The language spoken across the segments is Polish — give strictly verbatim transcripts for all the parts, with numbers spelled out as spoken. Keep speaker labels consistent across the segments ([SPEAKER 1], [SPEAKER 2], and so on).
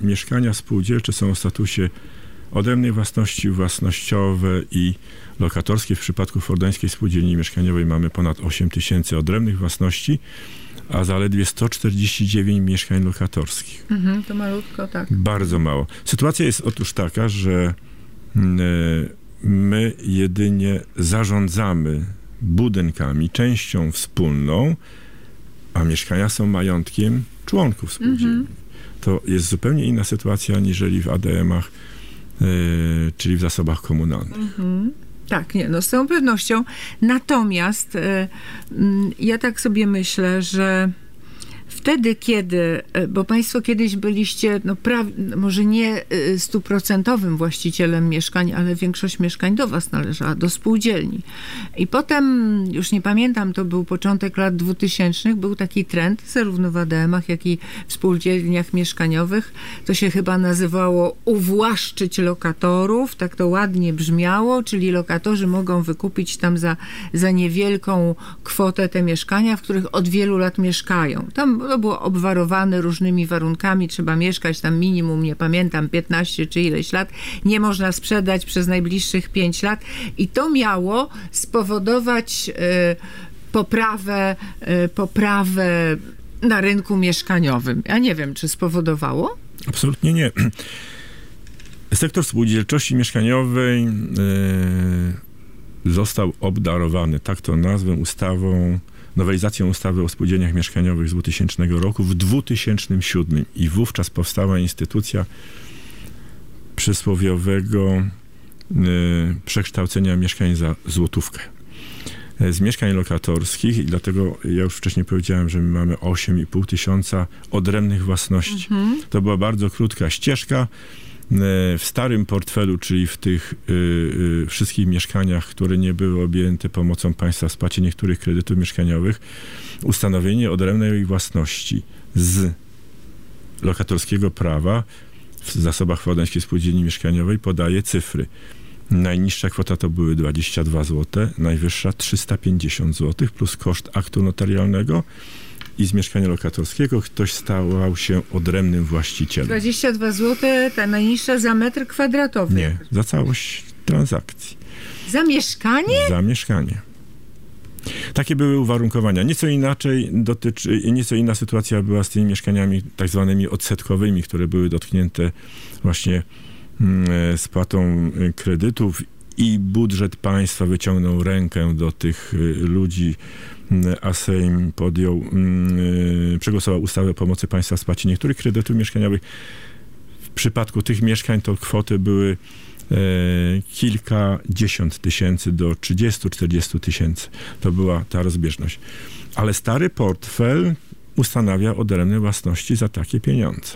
[SPEAKER 1] mieszkania spółdzielcze są o statusie odrębnej własności, własnościowe i lokatorskie. W przypadku Fordońskiej Spółdzielni Mieszkaniowej mamy ponad osiem tysięcy odrębnych własności, a zaledwie sto czterdzieści dziewięć mieszkań lokatorskich.
[SPEAKER 2] Mhm, to malutko, tak.
[SPEAKER 1] Bardzo mało. Sytuacja jest otóż taka, że my jedynie zarządzamy budynkami, częścią wspólną, a mieszkania są majątkiem członków spółdzielni. Mhm. To jest zupełnie inna sytuacja aniżeli w A D M-ach, yy, czyli w zasobach komunalnych.
[SPEAKER 2] Mhm. Tak, nie, no z całą pewnością. Natomiast y, y, ja tak sobie myślę, że wtedy, kiedy, bo państwo kiedyś byliście, no pra, może nie stuprocentowym właścicielem mieszkań, ale większość mieszkań do was należała, do spółdzielni. I potem, już nie pamiętam, to był początek lat dwutysięcznych, był taki trend, zarówno w A D M-ach, jak i w spółdzielniach mieszkaniowych. To się chyba nazywało uwłaszczyć lokatorów, tak to ładnie brzmiało, czyli lokatorzy mogą wykupić tam za, za niewielką kwotę te mieszkania, w których od wielu lat mieszkają. Tam to było obwarowane różnymi warunkami, trzeba mieszkać tam minimum, nie pamiętam, piętnaście czy ileś lat, nie można sprzedać przez najbliższych pięć lat i to miało spowodować y, poprawę, y, poprawę na rynku mieszkaniowym. Ja nie wiem, czy spowodowało?
[SPEAKER 1] Absolutnie nie. Sektor spółdzielczości mieszkaniowej y, został obdarowany, tak to nazwę, ustawą nowelizacją ustawy o spółdzielniach mieszkaniowych z dwutysięcznego roku w dwutysięcznym siódmym i wówczas powstała instytucja przysłowiowego y, przekształcenia mieszkań za złotówkę. Z mieszkań lokatorskich i dlatego ja już wcześniej powiedziałem, że my mamy osiem i pół tysiąca odrębnych własności. Mhm. To była bardzo krótka ścieżka. W starym portfelu, czyli w tych y, y, wszystkich mieszkaniach, które nie były objęte pomocą państwa w spłacie niektórych kredytów mieszkaniowych, ustanowienie odrębnej własności z lokatorskiego prawa w zasobach Fordońskiej Spółdzielni Mieszkaniowej podaje cyfry. Najniższa kwota to były dwadzieścia dwa złote, najwyższa trzysta pięćdziesiąt złotych plus koszt aktu notarialnego. I z mieszkania lokatorskiego ktoś stał się odrębnym właścicielem.
[SPEAKER 2] dwadzieścia dwa złote, ta najniższa za metr kwadratowy.
[SPEAKER 1] Nie, za całość transakcji.
[SPEAKER 2] Za mieszkanie?
[SPEAKER 1] Za mieszkanie. Takie były uwarunkowania. Nieco inaczej dotyczy, nieco inna sytuacja była z tymi mieszkaniami tak zwanymi odsetkowymi, które były dotknięte właśnie mm, spłatą kredytów i budżet państwa wyciągnął rękę do tych ludzi, a Sejm podjął, yy, przegłosował ustawę o pomocy państwa w spłacie niektórych kredytów mieszkaniowych. W przypadku tych mieszkań to kwoty były yy, kilkadziesiąt tysięcy do trzydziestu czterdziestu tysięcy. To była ta rozbieżność. Ale stary portfel ustanawia odrębne własności za takie pieniądze.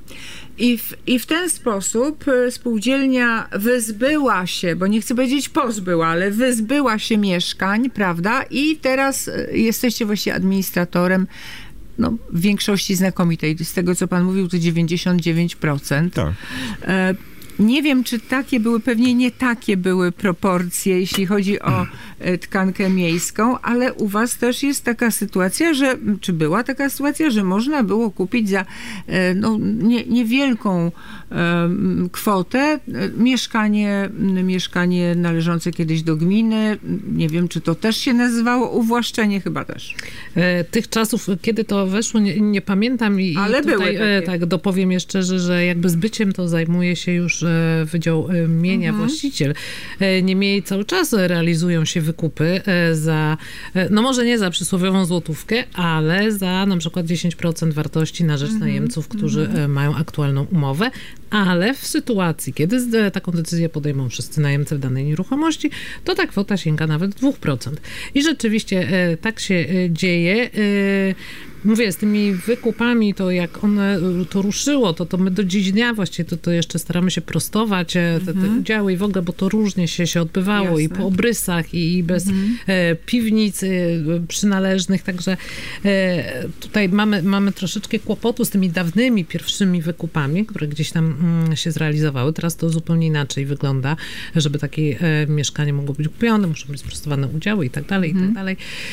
[SPEAKER 2] I w, I w ten sposób spółdzielnia wyzbyła się, bo nie chcę powiedzieć pozbyła, ale wyzbyła się mieszkań, prawda? I teraz jesteście właściwie administratorem, no, w większości znakomitej. Z tego, co pan mówił, to dziewięćdziesiąt dziewięć procent.
[SPEAKER 1] Tak.
[SPEAKER 2] E, Nie wiem, czy takie były, pewnie nie takie były proporcje, jeśli chodzi o tkankę miejską, ale u was też jest taka sytuacja, że, czy była taka sytuacja, że można było kupić za no, nie, niewielką um, kwotę mieszkanie, mieszkanie należące kiedyś do gminy. Nie wiem, czy to też się nazywało uwłaszczenie, chyba też.
[SPEAKER 3] Tych czasów, kiedy to weszło, nie, nie pamiętam i
[SPEAKER 2] ale
[SPEAKER 3] tutaj
[SPEAKER 2] były takie.
[SPEAKER 3] Tak dopowiem jeszcze, że, że jakby zbyciem to zajmuje się już Wydział Mienia, mhm. właściciel. Niemniej cały czas realizują się wykupy za, no może nie za przysłowiową złotówkę, ale za na przykład dziesięć procent wartości na rzecz mhm. najemców, którzy mhm. mają aktualną umowę, ale w sytuacji, kiedy taką decyzję podejmą wszyscy najemcy w danej nieruchomości, to ta kwota sięga nawet dwa procent. I rzeczywiście tak się dzieje. Mówię, z tymi wykupami, to jak one to ruszyło, to, to my do dziś dnia właściwie to, to jeszcze staramy się prostować te, te mhm. udziały i w ogóle, bo to różnie się, się odbywało. Jasne. I po obrysach, i, i bez mhm. e, piwnic e, przynależnych, także e, tutaj mamy, mamy troszeczkę kłopotu z tymi dawnymi, pierwszymi wykupami, które gdzieś tam mm, się zrealizowały. Teraz to zupełnie inaczej wygląda, żeby takie e, mieszkanie mogło być kupione, muszą być sprostowane udziały i tak dalej, i tak dalej.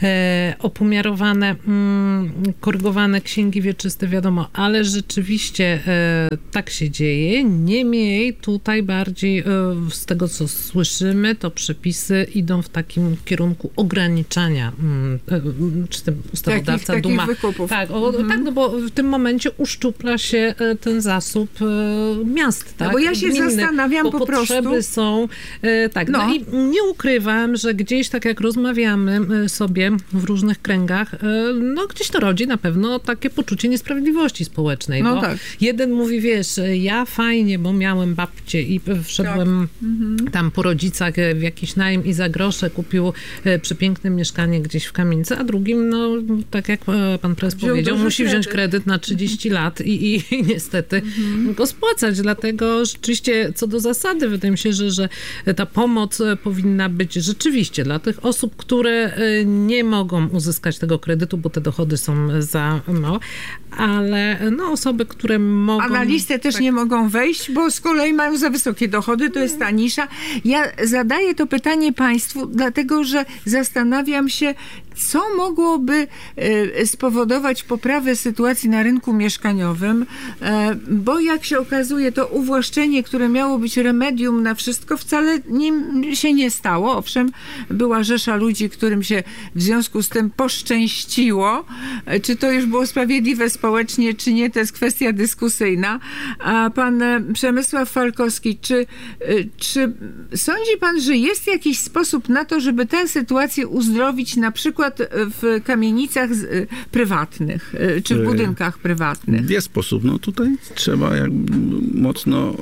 [SPEAKER 3] e, opomiarowane, mm, korygowane księgi wieczyste, wiadomo, ale rzeczywiście e, tak się dzieje. Niemniej tutaj bardziej e, z tego, co słyszymy, to przepisy idą w takim kierunku ograniczania, mm, e, czy ten ustawodawca
[SPEAKER 2] takich,
[SPEAKER 3] duma.
[SPEAKER 2] takich wykupów.
[SPEAKER 3] Tak, o,
[SPEAKER 2] mhm.
[SPEAKER 3] tak, no bo w tym momencie uszczupla się e, ten zasób e, miast, tak?
[SPEAKER 2] No bo ja się
[SPEAKER 3] Gminnych,
[SPEAKER 2] zastanawiam
[SPEAKER 3] bo
[SPEAKER 2] po
[SPEAKER 3] potrzeby
[SPEAKER 2] prostu.
[SPEAKER 3] są, e, tak, no. no i nie ukrywam, że gdzieś tak jak rozmawiamy e, sobie w różnych kręgach, e, no gdzieś to rodzi na pewno takie poczucie niesprawiedliwości społecznej.
[SPEAKER 2] No
[SPEAKER 3] bo
[SPEAKER 2] tak.
[SPEAKER 3] jeden mówi, wiesz, ja fajnie, bo miałem babcię i wszedłem tak. mhm. tam po rodzicach w jakiś najem i za grosze kupił e, przepiękne mieszkanie gdzieś w kamienicy, a drugim, no tak jak e, pan prezes Wziął powiedział, musi kredyt. wziąć kredyt na trzydzieści lat i, i, i niestety mhm. go spłacać. Dlatego rzeczywiście co do zasady wydaje mi się, że, że ta pomoc powinna być rzeczywiście dla tych osób, które nie mogą uzyskać tego kredytu, bo te dochody są za małe, ale no osoby, które mogą...
[SPEAKER 2] A na listę też tak. nie mogą wejść, bo z kolei mają za wysokie dochody, to jest ta nisza. Ja zadaję to pytanie państwu, dlatego że zastanawiam się, co mogłoby spowodować poprawę sytuacji na rynku mieszkaniowym, bo jak się okazuje, to uwłaszczenie, które miało być remedium na wszystko, wcale nim się nie stało. Owszem, była rzesza ludzi, którym się w związku z tym poszczęściło. Czy to już było sprawiedliwe społecznie, czy nie, to jest kwestia dyskusyjna. A pan Przemysław Falkowski, czy, czy sądzi pan, że jest jakiś sposób na to, żeby tę sytuację uzdrowić, na przykład w kamienicach prywatnych, czy w budynkach prywatnych?
[SPEAKER 4] Jest sposób. No tutaj trzeba jakby mocno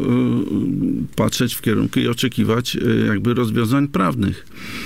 [SPEAKER 4] patrzeć w kierunku i oczekiwać jakby rozwiązań prawnych.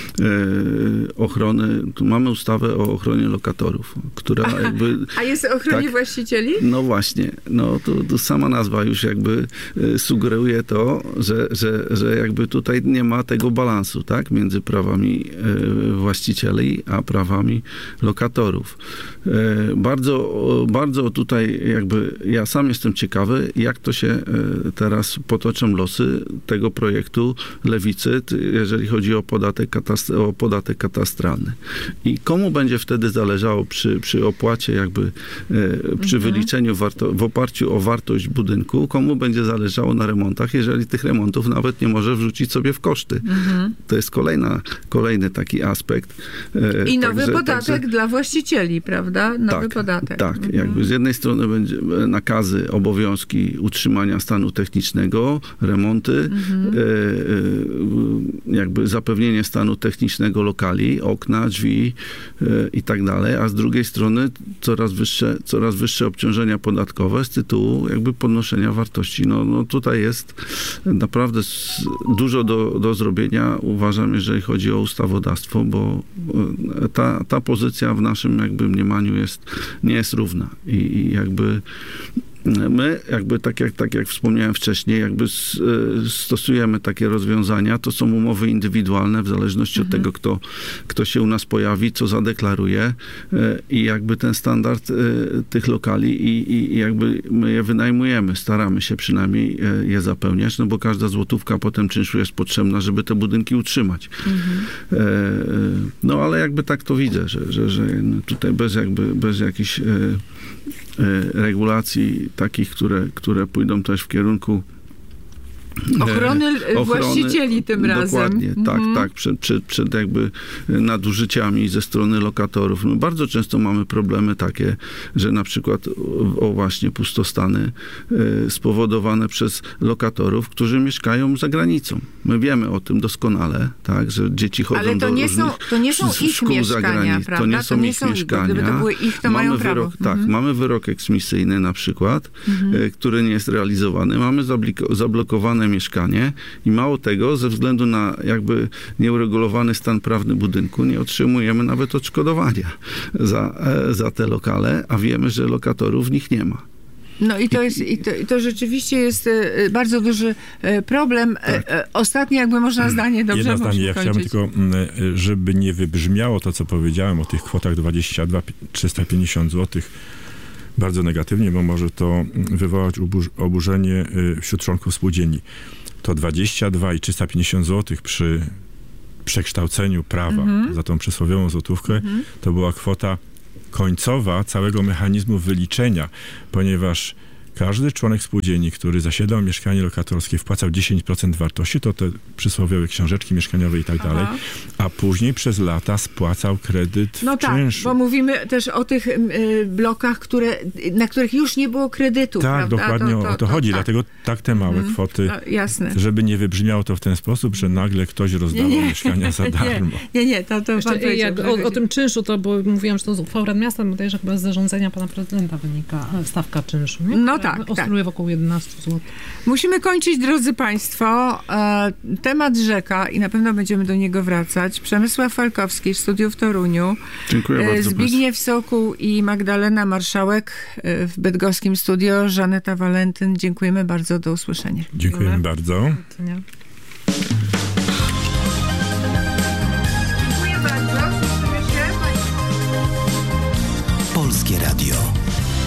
[SPEAKER 4] Ochrony, tu mamy ustawę o ochronie lokatorów, która
[SPEAKER 2] Aha,
[SPEAKER 4] jakby...
[SPEAKER 2] A jest o ochronie
[SPEAKER 4] tak,
[SPEAKER 2] właścicieli?
[SPEAKER 4] No właśnie. No to, to sama nazwa już jakby sugeruje to, że, że, że jakby tutaj nie ma tego balansu, tak? Między prawami właścicieli a prawami lokatorów. Bardzo, bardzo tutaj jakby ja sam jestem ciekawy, jak to się teraz potoczą losy tego projektu Lewicy, jeżeli chodzi o podatek, katast- o podatek katastralny. I komu będzie wtedy zależało przy, przy opłacie jakby przy mhm. wyliczeniu warto- w oparciu o wartość budynku, komu będzie zależało na remontach, jeżeli tych remontów nawet nie może wrzucić sobie w koszty. Mhm. To jest kolejna, kolejny taki aspekt.
[SPEAKER 2] I nowy
[SPEAKER 4] także,
[SPEAKER 2] podatek
[SPEAKER 4] także,
[SPEAKER 2] dla właścicieli, prawda? Nowy
[SPEAKER 4] tak,
[SPEAKER 2] podatek.
[SPEAKER 4] Tak,
[SPEAKER 2] mhm.
[SPEAKER 4] jakby z jednej strony będzie nakazy, obowiązki utrzymania stanu technicznego, remonty, mhm. e, e, jakby zapewnienie stanu technicznego lokali, okna, drzwi e, i tak dalej, a z drugiej strony coraz wyższe, coraz wyższe obciążenia podatkowe z tytułu jakby podnoszenia wartości. No, no tutaj jest naprawdę dużo do, do zrobienia, uważam, jeżeli chodzi o ustawodawstwo, bo ta, ta pozycja w naszym jakby mniemaniu jest, nie jest równa i, i jakby my, jakby tak jak, tak jak wspomniałem wcześniej, jakby stosujemy takie rozwiązania, to są umowy indywidualne w zależności mhm. od tego, kto, kto się u nas pojawi, co zadeklaruje i jakby ten standard tych lokali i, i jakby my je wynajmujemy, staramy się przynajmniej je zapełniać, no bo każda złotówka potem czynszu jest potrzebna, żeby te budynki utrzymać. Mhm. No ale jakby tak to widzę, że, że, że tutaj bez jakby, bez jakichś regulacji takich, które, które pójdą też w kierunku
[SPEAKER 2] Ochrony, ochrony właścicieli tym razem.
[SPEAKER 4] Dokładnie,
[SPEAKER 2] mhm.
[SPEAKER 4] tak, tak, przed, przed, przed jakby nadużyciami ze strony lokatorów. My bardzo często mamy problemy takie, że na przykład o właśnie pustostany y, spowodowane przez lokatorów, którzy mieszkają za granicą. My wiemy o tym doskonale, tak, że dzieci chodzą
[SPEAKER 2] Ale to
[SPEAKER 4] do
[SPEAKER 2] nie
[SPEAKER 4] różnych
[SPEAKER 2] są, to nie są ich mieszkania, prawda?
[SPEAKER 4] To nie są
[SPEAKER 2] to nie
[SPEAKER 4] ich
[SPEAKER 2] są
[SPEAKER 4] mieszkania.
[SPEAKER 2] Gdyby to były ich, to
[SPEAKER 4] mamy
[SPEAKER 2] mają prawo.
[SPEAKER 4] Wyrok, tak,
[SPEAKER 2] mhm.
[SPEAKER 4] mamy wyrok eksmisyjny na przykład, mhm. y, który nie jest realizowany. Mamy zabliko- zablokowane mieszkanie i mało tego, ze względu na jakby nieuregulowany stan prawny budynku, nie otrzymujemy nawet odszkodowania za, za te lokale, a wiemy, że lokatorów w nich nie ma.
[SPEAKER 2] No i to jest, i to, i to rzeczywiście jest bardzo duży problem. Tak. Ostatnie, jakby można zdanie, dobrze
[SPEAKER 1] Jedno zdanie, ja
[SPEAKER 2] kończyć.
[SPEAKER 1] chciałbym tylko, żeby nie wybrzmiało to, co powiedziałem o tych kwotach dwadzieścia dwa trzysta pięćdziesiąt złotych, bardzo negatywnie, bo może to wywołać oburzenie wśród członków spółdzielni. To dwadzieścia dwa i trzysta pięćdziesiąt złotych przy przekształceniu prawa
[SPEAKER 2] Mhm.
[SPEAKER 1] za tą przysłowiową złotówkę, to była kwota końcowa całego mechanizmu wyliczenia, ponieważ każdy członek spółdzielni, który zasiedlał mieszkanie lokatorskie, wpłacał dziesięć procent wartości, to te przysłowiowe książeczki mieszkaniowe i tak
[SPEAKER 2] Aha.
[SPEAKER 1] dalej, a później przez lata spłacał kredyt
[SPEAKER 2] No
[SPEAKER 1] w
[SPEAKER 2] tak,
[SPEAKER 1] czynszu.
[SPEAKER 2] bo mówimy też o tych y, blokach, które, na których już nie było kredytu,
[SPEAKER 1] Tak,
[SPEAKER 2] prawda?
[SPEAKER 1] dokładnie o to chodzi,
[SPEAKER 2] tak.
[SPEAKER 1] dlatego tak te małe
[SPEAKER 2] Mhm.
[SPEAKER 1] kwoty,
[SPEAKER 2] No, jasne.
[SPEAKER 1] żeby nie wybrzmiało to w ten sposób, że nagle ktoś rozdawał mieszkania za darmo.
[SPEAKER 2] Nie, nie, nie to, to
[SPEAKER 3] Jeszcze,
[SPEAKER 2] pan powiedział,
[SPEAKER 3] jak,
[SPEAKER 2] że
[SPEAKER 3] o, o
[SPEAKER 2] chodzi-
[SPEAKER 3] tym czynszu, to bo mówiłam, że to z uchwał Rad Miasta, bo też chyba z zarządzenia pana prezydenta wynika e, stawka czynszu. Nie?
[SPEAKER 2] No
[SPEAKER 3] Która
[SPEAKER 2] tak,
[SPEAKER 3] oscyluje wokół jedenaście złotych.
[SPEAKER 2] Musimy kończyć, drodzy Państwo. E, temat rzeka i na pewno będziemy do niego wracać. Przemysław Falkowski w studiu w Toruniu.
[SPEAKER 4] Dziękuję
[SPEAKER 2] E,
[SPEAKER 4] bardzo.
[SPEAKER 2] Zbigniew Sokół i Magdalena Marszałek e, w bydgoskim studio. Żaneta Walentyn. Dziękujemy bardzo. Do usłyszenia.
[SPEAKER 1] Dziękujemy bardzo.
[SPEAKER 3] To nie?
[SPEAKER 2] Dziękuję bardzo.
[SPEAKER 5] Polskie Radio.